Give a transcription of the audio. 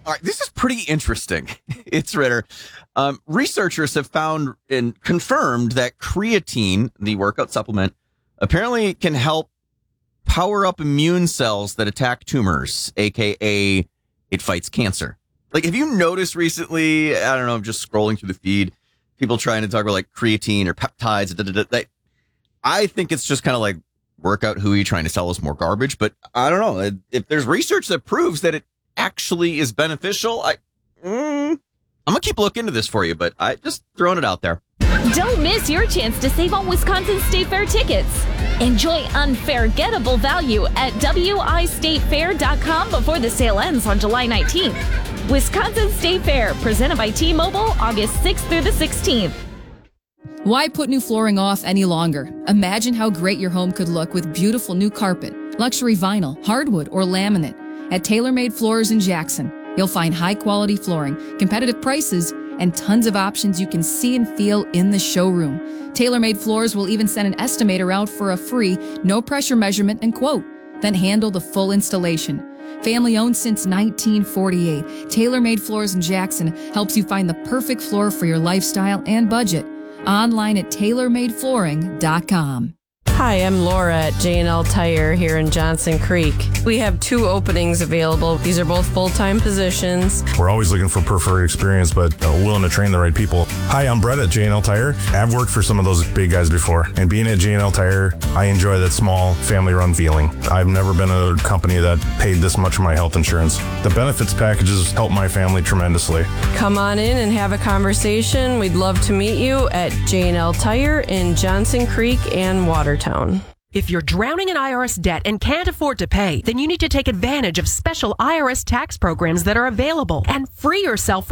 All right, this is pretty interesting. It's Ritter. Researchers have found and confirmed that creatine, the workout supplement, apparently can help power up immune cells that attack tumors, aka it fights cancer. Like, have you noticed recently, I don't know, just scrolling through the feed, people trying to talk about like creatine or peptides. I think it's just kind of like workout hooey trying to sell us more garbage. But I don't know. If there's research that proves that it actually is beneficial, I'm going to keep looking into this for you, but I just throwing it out there. Don't miss your chance to save on Wisconsin State Fair tickets. Enjoy unforgettable value at wistatefair.com before the sale ends on July 19th. Wisconsin State Fair, presented by T-Mobile, August 6th through the 16th. Why put new flooring off any longer? Imagine how great your home could look with beautiful new carpet, luxury vinyl, hardwood, or laminate. At TaylorMade Floors in Jackson, you'll find high-quality flooring, competitive prices, and tons of options you can see and feel in the showroom. TaylorMade Floors will even send an estimator out for a free, no-pressure measurement and quote, then handle the full installation. Family-owned since 1948, TaylorMade Floors in Jackson helps you find the perfect floor for your lifestyle and budget. Online at TaylorMadeFlooring.com. Hi, I'm Laura at J&L Tire here in Johnson Creek. We have 2 openings available. These are both full-time positions. We're always looking for preferred experience, but willing to train the right people. Hi, I'm Brett at J&L Tire. I've worked for some of those big guys before, and being at J&L Tire, I enjoy that small, family-run feeling. I've never been at a company that paid this much for my health insurance. The benefits packages help my family tremendously. Come on in and have a conversation. We'd love to meet you at J&L Tire in Johnson Creek and Watertown. If you're drowning in IRS debt and can't afford to pay, then you need to take advantage of special IRS tax programs that are available and free yourself